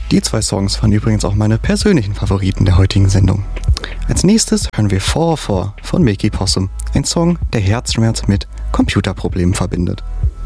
Die 2 Songs waren übrigens auch meine persönlichen Favoriten der heutigen Sendung. Als nächstes hören wir 404 von Mickey Possum, ein Song, der Herzschmerz mit Computerproblemen verbindet.